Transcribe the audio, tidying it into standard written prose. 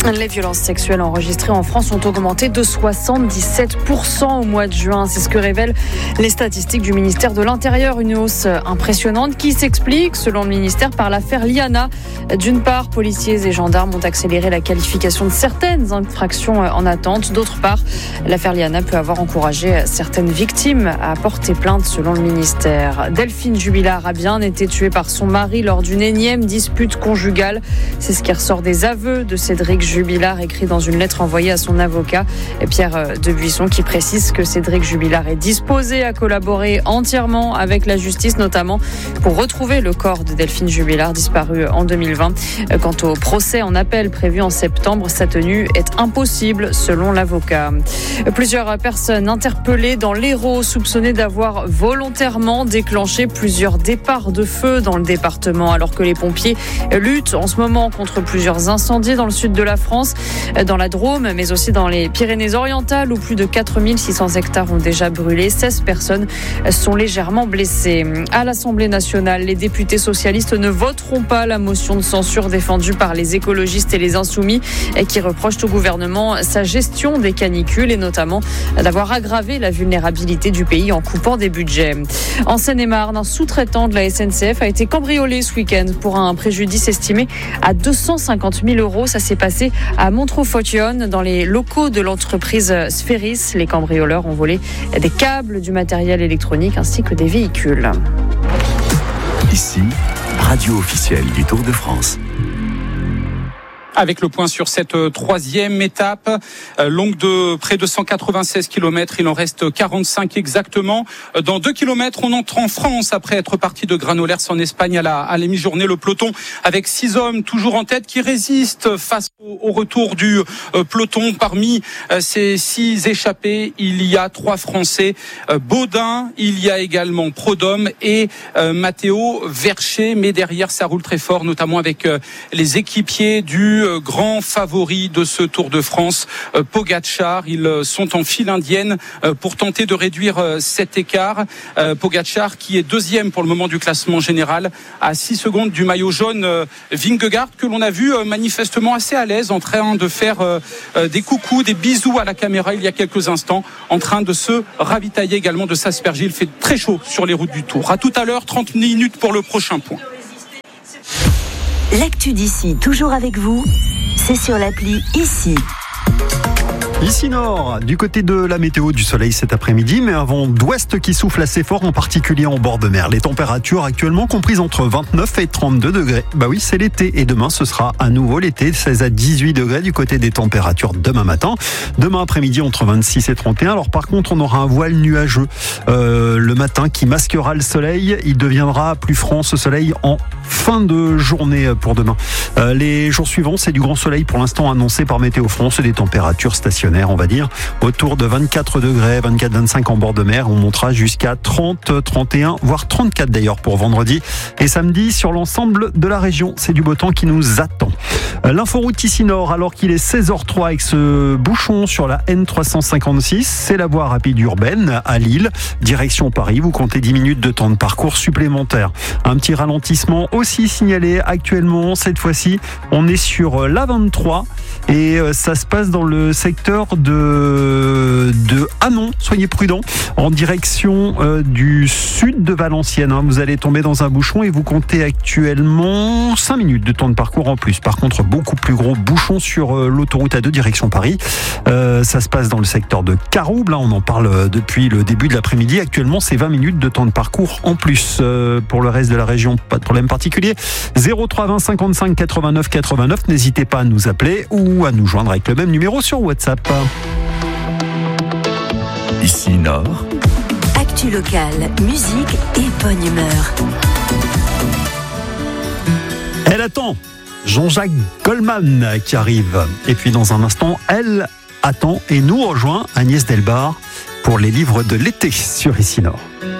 Les violences sexuelles enregistrées en France ont augmenté de 77% au mois de juin. C'est ce que révèlent les statistiques du ministère de l'Intérieur. Une hausse impressionnante qui s'explique, selon le ministère, par l'affaire Liana. D'une part, policiers et gendarmes ont accéléré la qualification de certaines infractions en attente. D'autre part, l'affaire Liana peut avoir encouragé certaines victimes à porter plainte, selon le ministère. Delphine Jubilard a bien été tuée par son mari lors d'une énième dispute conjugale. C'est ce qui ressort des aveux de Cédric Jubilard, écrit dans une lettre envoyée à son avocat, Pierre Debuisson, qui précise que Cédric Jubilard est disposé à collaborer entièrement avec la justice, notamment pour retrouver le corps de Delphine Jubilard, disparu en 2020. Quant au procès en appel prévu en septembre, sa tenue est impossible, selon l'avocat. Plusieurs personnes interpellées dans l'Hérault, soupçonnées d'avoir volontairement déclenché plusieurs départs de feu dans le département, alors que les pompiers luttent en ce moment contre plusieurs incendies dans le sud de la France, dans la Drôme, mais aussi dans les Pyrénées-Orientales, où plus de 4600 hectares ont déjà brûlé. 16 personnes sont légèrement blessées. À l'Assemblée nationale, les députés socialistes ne voteront pas la motion de censure défendue par les écologistes et les insoumis, qui reprochent au gouvernement sa gestion des canicules et notamment d'avoir aggravé la vulnérabilité du pays en coupant des budgets. En Seine-et-Marne, un sous-traitant de la SNCF a été cambriolé ce week-end pour un préjudice estimé à 250 000 €. Ça s'est passé à Montreux-Fautionne, dans les locaux de l'entreprise Sphéris. Les cambrioleurs ont volé des câbles, du matériel électronique ainsi que des véhicules. Ici, radio officielle du Tour de France. Avec le point sur cette troisième étape, longue de près de 196 km, il en reste 45 exactement. Dans 2 km, on entre en France après être parti de Granollers en Espagne à la mi-journée. Le peloton avec 6 hommes toujours en tête qui résistent face au retour du peloton. Parmi ces 6 échappés, il y a 3 Français. Baudin, il y a également Prudhomme et Matteo Vercher. Mais derrière, ça roule très fort, notamment avec les équipiers du grand favori de ce Tour de France, Pogačar. Ils sont en file indienne pour tenter de réduire cet écart. Pogačar qui est deuxième pour le moment du classement général, à 6 secondes du maillot jaune Vingegaard, que l'on a vu manifestement assez à l'aise, en train de faire des coucous, des bisous à la caméra il y a quelques instants, en train de se ravitailler également, de s'asperger. Il fait très chaud sur les routes du Tour. À tout à l'heure, 30 minutes pour le prochain point. L'actu d'ici, toujours avec vous, c'est sur l'appli Ici. Ici Nord, du côté de la météo, du soleil cet après-midi, mais un vent d'ouest qui souffle assez fort, en particulier en bord de mer. Les températures actuellement comprises entre 29 et 32 degrés. Bah oui, c'est l'été, et demain ce sera à nouveau l'été, 16 à 18 degrés du côté des températures demain matin. Demain après-midi entre 26 et 31. Alors par contre, on aura un voile nuageux le matin qui masquera le soleil. Il deviendra plus franc, ce soleil, en fin de journée pour demain. Les jours suivants, c'est du grand soleil pour l'instant annoncé par Météo France, et des températures stationnaires, on va dire, autour de 24 degrés, 24-25 en bord de mer. On montera jusqu'à 30, 31, voire 34 d'ailleurs pour vendredi et samedi sur l'ensemble de la région. C'est du beau temps qui nous attend. L'inforoute ici Nord, alors qu'il est 16h03 avec ce bouchon sur la N356, c'est la voie rapide urbaine à Lille, direction Paris. Vous comptez 10 minutes de temps de parcours supplémentaire. Un petit ralentissement aussi signalé actuellement. Cette fois-ci, on est sur l'A23 et ça se passe dans le secteur de Hanon. Soyez prudents, en direction du sud de Valenciennes. Vous allez tomber dans un bouchon et vous comptez actuellement 5 minutes de temps de parcours en plus. Par contre, beaucoup plus gros bouchon sur l'autoroute A2 direction Paris. Ça se passe dans le secteur de Carouble. On en parle depuis le début de l'après-midi. Actuellement, c'est 20 minutes de temps de parcours en plus. Pour le reste de la région, pas de problème particulier. 03 20 55 89 89. N'hésitez pas à nous appeler ou à nous joindre avec le même numéro sur WhatsApp. Ici Nord. Actu locale, musique et bonne humeur. Elle attend Jean-Jacques Goldman qui arrive. Et puis dans un instant, elle attend et nous rejoint Agnès Delbar pour les livres de l'été sur Ici Nord.